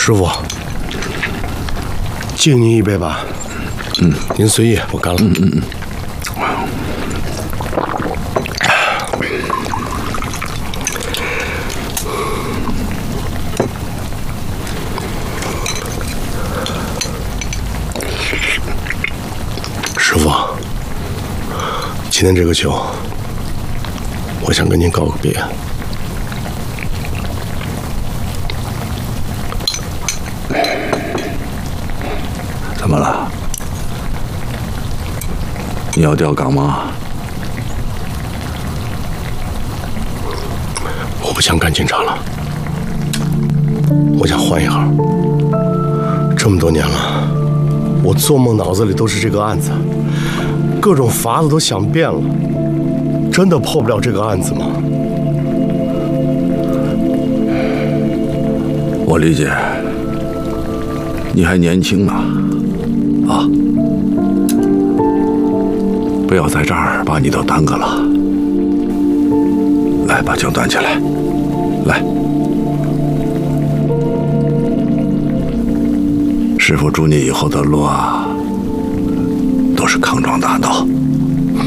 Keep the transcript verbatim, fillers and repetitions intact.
师傅，敬您一杯吧。嗯，您随意，我干了。 嗯嗯嗯。 师傅，今天这个酒，我想跟您告个别。 怎么了？你要调岗吗？ 我不想干警察了，我想换一行。这么多年了，我做梦脑子里都是这个案子，各种法子都想遍了，真的破不了这个案子吗？ 我理解，你还年轻呢，啊，不要在这儿把你都耽搁了。来，把酒端起来，来。师父祝你以后的路啊，都是康庄大道。